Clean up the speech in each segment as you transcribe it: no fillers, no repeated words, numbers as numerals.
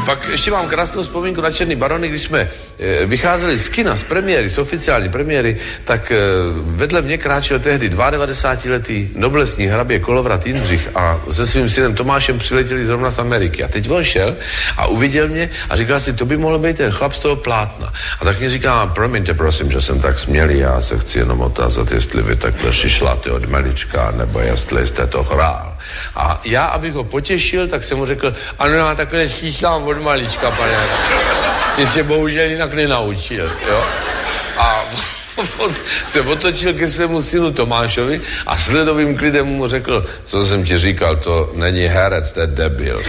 Pak ještě mám krásnou vzpomínku na Černý barony, když jsme vycházeli z kina, z premiéry, z oficiální premiéry, tak vedle mě kráčel tehdy 92letý noblesní hrabě Kolovrat Jindřich a se svým synem Tomášem přiletěli zrovna z Ameriky. A teď on šel a uviděl mě a říkal si, to by mohl být ten chlap z toho plátna. A tak mě říká, promiňte, prosím, že jsem tak smělý, já se chci jenom otázat, jestli vy takhle šišláte od malička, nebo jestli jste to hrál. A já, abych ho potěšil, tak jsem mu řekl, ano, já takhle šišlám od malička, pane. Ty se bohužel jinak nenaučil, jo. A on se otočil ke svému synu Tomášovi a s ledovým klidem mu řekl, co jsem ti říkal, to není herec, to je debil.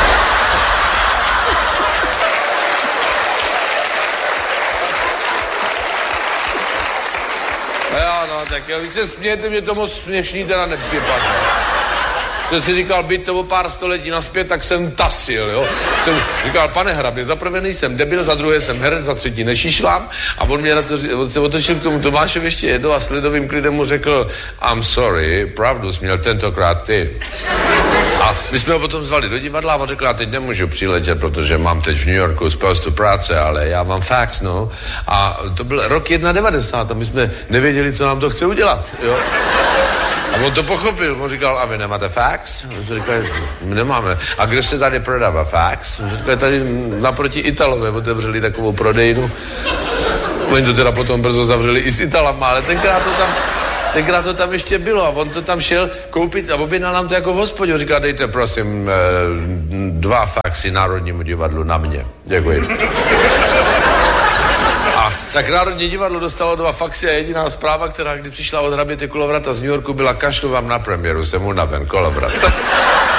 Tak jo, vy se smějete, mě to moc směšný teda nepřipadne. Jsem si říkal, byť to o pár století naspět, tak jsem tasil, jo. Jsem říkal, pane hrabě, za prvé nejsem debil, za druhé jsem herec, za třetí nešišlám. A on se otočil k tomu Tomášovi ještě jednou a s lidovým klidem mu řekl, I'm sorry, pravdu jsi měl tentokrát ty. A my jsme ho potom zvali do divadla a on řekl, já teď nemůžu přiletět, protože mám teď v New Yorku spoustu práce, ale já mám fax, no. A to byl rok 91 a my jsme nevěděli, co nám to chce udělat, jo. A on to pochopil, on říkal, a vy nemáte fax? On říkal, nemáme. A kde se tady prodává fax? On říkal, tady naproti Italové otevřeli takovou prodejnu. Oni to teda potom brzo zavřeli i s Italama, ale tenkrát to tam ještě bylo a on to tam šel koupit a objednal nám to jako v hospodě. On říkal, dejte prosím 2 faxy Národnímu divadlu na mě. Děkuji. A tak Národní divadlo dostalo 2 faxy a jediná zpráva, která kdy přišla od hraběte Kolovrata z New Yorku, byla kašlu vám na premiéru, jsem unaven, Kolovrat.